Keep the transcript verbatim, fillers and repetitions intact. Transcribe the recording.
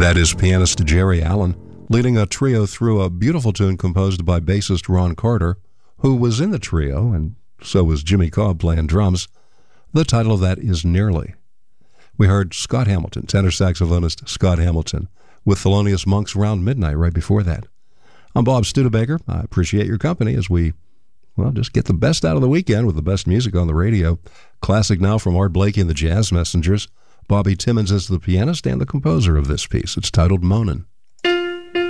That is pianist Jerry Allen leading a trio through a beautiful tune composed by bassist Ron Carter, who was in the trio, and so was Jimmy Cobb playing drums. The title of that is Nearly. We heard Scott Hamilton, tenor saxophonist Scott Hamilton, with Thelonious Monk's Round Midnight right before that. I'm Bob Studebaker. I appreciate your company as we, well, just get the best out of the weekend with the best music on the radio. Classic now from Art Blakey and the Jazz Messengers. Bobby Timmons is the pianist and the composer of this piece. It's titled Moanin'.